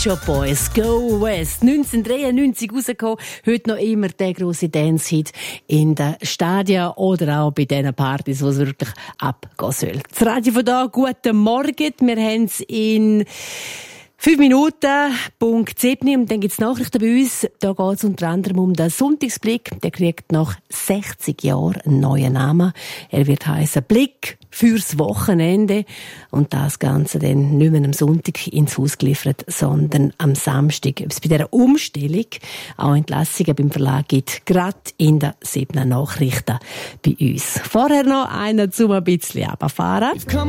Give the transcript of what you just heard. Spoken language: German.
Shop Boys Go West 1993 rausgekommen, heute noch immer der grosse Dance-Hit in den Stadien oder auch bei diesen Partys, wo es wirklich abgehen soll. Das Radio von da, guten Morgen, wir haben es in 5 Minuten, Punkt 7. Und dann gibt es Nachrichten bei uns. Da geht es unter anderem um den Sonntagsblick. Der kriegt nach 60 Jahren einen neuen Namen. Er wird heissen Blick fürs Wochenende. Und das Ganze dann nicht mehr am Sonntag ins Haus geliefert, sondern am Samstag. Ob es bei dieser Umstellung auch Entlassungen beim Verlag gibt, gerade in den 7 Nachrichten bei uns. Vorher noch einer zum ein bisschen runterfahren.